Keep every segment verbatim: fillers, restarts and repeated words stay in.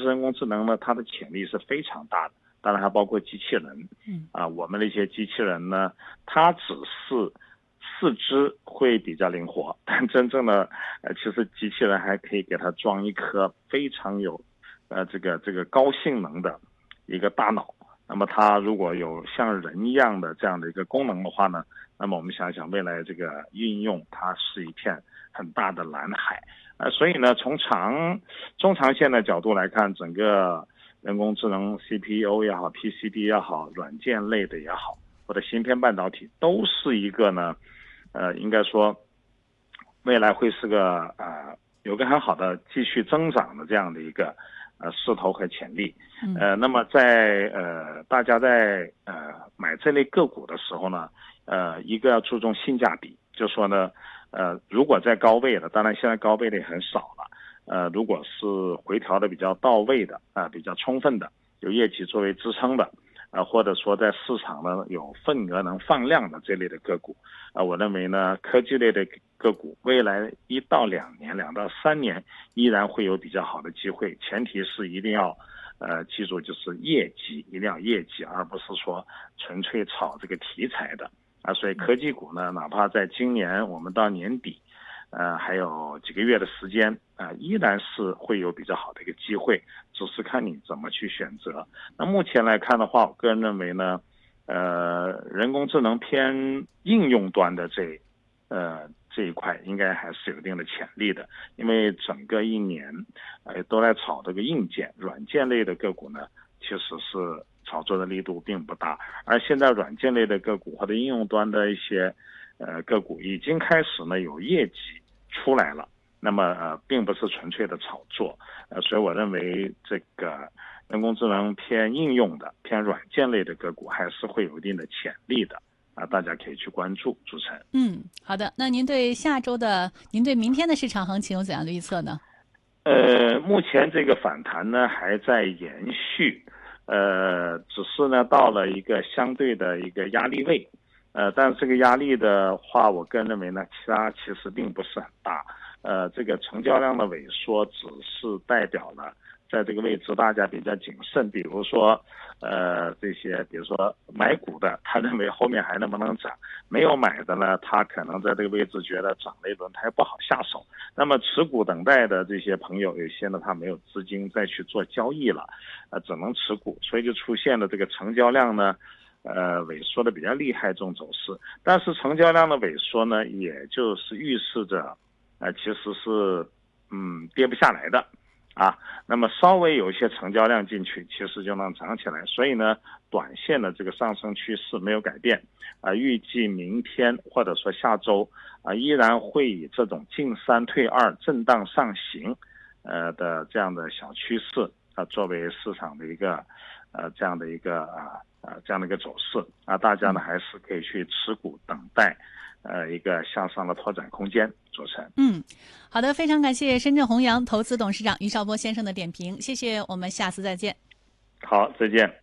实人工智能呢，它的潜力是非常大的，当然还包括机器人。 嗯啊，我们的一些机器人呢，它只是四肢会比较灵活，但真正的呃，其实机器人还可以给它装一颗非常有呃这个这个高性能的一个大脑。那么它如果有像人一样的这样的一个功能的话呢，那么我们想想未来这个运用，它是一片很大的蓝海。呃，所以呢，从长中长线的角度来看，整个人工智能 C P U 也好 ，P C B 也好，软件类的也好，或者芯片半导体，都是一个呢，呃，应该说未来会是个呃有个很好的继续增长的这样的一个呃势头和潜力。呃，那么在呃大家在呃买这类个股的时候呢，呃，一个要注重性价比，就说呢，呃，如果在高位了，当然现在高位的也很少了。呃，如果是回调的比较到位的啊、呃，比较充分的，有业绩作为支撑的，啊、呃，或者说在市场呢有份额能放量的这类的个股，啊、呃，我认为呢，科技类的个股未来一到两年、两到三年依然会有比较好的机会，前提是一定要，呃，记住就是业绩一定要业绩，而不是说纯粹炒这个题材的啊。所以科技股呢，哪怕在今年我们到年底。呃，还有几个月的时间啊、呃，依然是会有比较好的一个机会，只是看你怎么去选择。那目前来看的话，我个人认为呢，呃，人工智能偏应用端的这呃这一块，应该还是有一定的潜力的，因为整个一年呃都在炒这个硬件、软件类的个股呢，其实是炒作的力度并不大，而现在软件类的个股或者应用端的一些呃个股已经开始呢有业绩出来了，那么呃，并不是纯粹的炒作，呃，所以我认为这个人工智能偏应用的、偏软件类的个股还是会有一定的潜力的啊、呃，大家可以去关注。主持人， 嗯，好的。那您对下周的、您对明天的市场行情有怎样的预测呢？ 呃，目前这个反弹呢还在延续，呃，只是呢到了一个相对的一个压力位。呃，但是这个压力的话，我个人认为呢，其他其实并不是很大。呃，这个成交量的萎缩只是代表了在这个位置大家比较谨慎，比如说，呃，这些比如说买股的，他认为后面还能不能涨；没有买的呢，他可能在这个位置觉得涨了一轮，他也不好下手。那么持股等待的这些朋友，有些呢他没有资金再去做交易了，呃，只能持股，所以就出现了这个成交量呢。呃，萎缩的比较厉害这种走势，但是成交量的萎缩呢，也就是预示着，呃，其实是嗯跌不下来的，啊，那么稍微有一些成交量进去，其实就能涨起来。所以呢，短线的这个上升趋势没有改变，啊、呃，预计明天或者说下周啊、呃，依然会以这种进三退二、震荡上行，呃的这样的小趋势啊、呃，作为市场的一个呃这样的一个啊。呃呃，这样的一个走势啊，大家呢还是可以去持股等待，呃，一个向上的拓展空间。主持人， 嗯，好的，非常感谢深圳弘扬投资董事长于绍波先生的点评，谢谢，我们下次再见。 好，再见。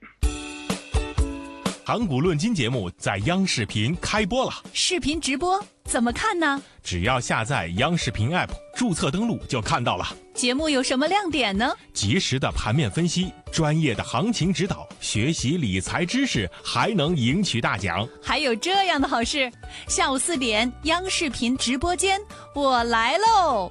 盘古论金节目在央视频开播了， 视频直播怎么看呢？ 只要下载央视频 App， 注册登录就看到了。 节目有什么亮点呢？ 及时的盘面分析，专业的行情指导，学习理财知识，还能赢取大奖。 还有这样的好事，下午四点，央视频直播间，我來嘍！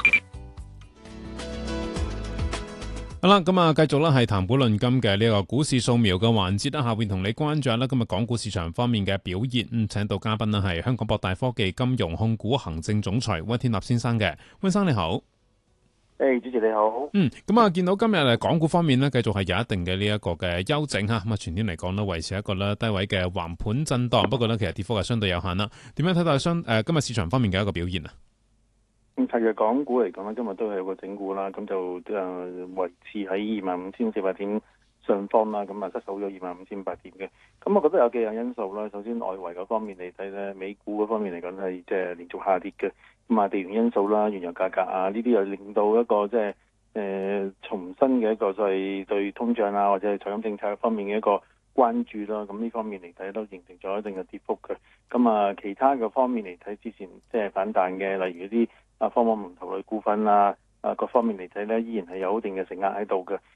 好啦，咁啊，繼續啦，係談股論金嘅呢個股市掃描嘅環節啦，下邊同你關注啦，今日港股市場方面嘅表現。咁請到嘉賓啦，係香港博大科技金融控股行政總裁溫天納先生嘅。溫生你好。 誒、hey, 主持你好。 嗯，咁啊，見到今日誒港股方面呢，繼續係有一定嘅呢一個嘅休整嚇，咁啊全天嚟講呢，維持一個咧低位嘅橫盤震蕩，不過呢，其實跌幅係相對有限啦。點樣睇到相誒今日市場方面嘅一個表現啊？ 咁其實港股嚟講咧，今日都係有個整固啦，咁就誒維持喺二萬五千四百點上方啦，咁啊失守咗二萬五千八點嘅。咁我覺得有幾樣因素啦。首先外圍嗰方面嚟睇咧，美股嗰方面嚟講係即係連續下跌嘅。咁啊地緣因素啦、原油價格啊，呢啲又令到一個即係誒重新嘅一個就係對通脹啊或者係財金政策方面嘅一個關注啦。咁呢方面嚟睇都形成咗一定嘅跌幅嘅。咁啊其他嘅方面嚟睇，之前即係反彈嘅，例如啲啊，科網龍頭類股份啊，啊各方面嚟睇咧，依然係有一定嘅承壓喺度嘅。